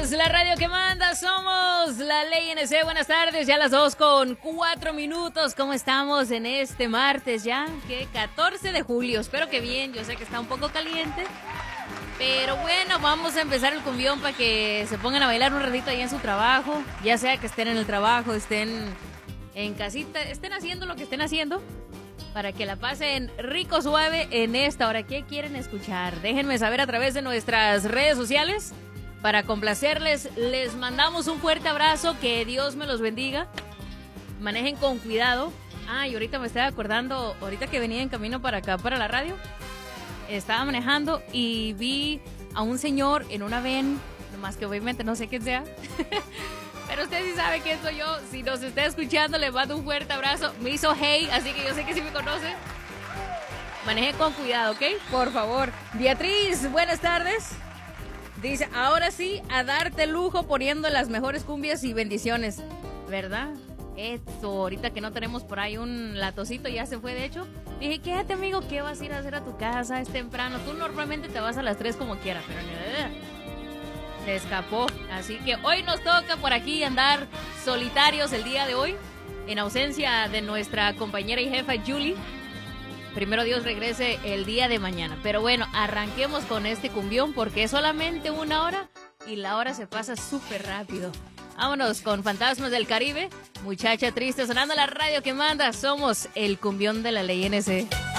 Somos la radio que manda, somos la Ley NC. Buenas tardes, ya las 2:04. ¿Cómo estamos en este martes ya? ¿Qué? 14 de julio. Espero que bien, yo sé que está un poco caliente. Pero bueno, vamos a empezar el cumbión para que se pongan a bailar un ratito ahí en su trabajo. Ya sea que estén en el trabajo, estén en casita, estén haciendo lo que estén haciendo. Para que la pasen rico, suave en esta hora. ¿Qué quieren escuchar? Déjenme saber a través de nuestras redes sociales. Para complacerles, les mandamos un fuerte abrazo. Que Dios me los bendiga. Manejen con cuidado. Y ahorita me estaba acordando, ahorita que venía en camino para acá, para la radio, estaba manejando y vi a un señor en una van, nomás que obviamente no sé quién sea. Pero usted sí sabe quién soy yo. Si nos está escuchando, le mando un fuerte abrazo. Me hizo hey, así que yo sé que sí me conoce. Maneje con cuidado, ¿ok? Por favor. Beatriz, buenas tardes. Dice, ahora sí, a darte lujo poniendo las mejores cumbias y bendiciones. ¿Verdad? Esto, ahorita que no tenemos por ahí un latocito, ya se fue de hecho. Dije, quédate amigo, ¿qué vas a ir a hacer a tu casa? Es temprano. Tú normalmente te vas a las 3 como quieras, pero se escapó. Así que hoy nos toca por aquí andar solitarios el día de hoy, en ausencia de nuestra compañera y jefa Julie. Primero Dios regrese el día de mañana. Pero bueno, arranquemos con este cumbión porque es solamente 1 hora y la hora se pasa súper rápido. Vámonos con Fantasmas del Caribe, Muchacha Triste, sonando la radio que manda. Somos el cumbión de la Ley NC.